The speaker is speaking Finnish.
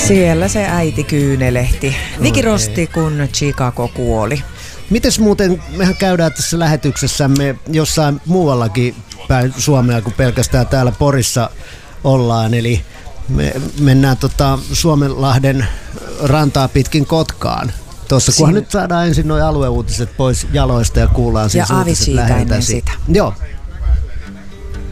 Siellä se äiti kyynelehti. Viki Rosti, kun Chicago kuoli. Mites muuten, mehän käydään tässä lähetyksessämme jossain muuallakin päin Suomea kuin pelkästään täällä Porissa ollaan, eli me mennään Suomenlahden rantaa pitkin Kotkaan. Tuossa kunhan nyt saadaan ensin nuo alueuutiset pois jaloista ja kuullaan siis uutiset läheltä. Sitä. Joo.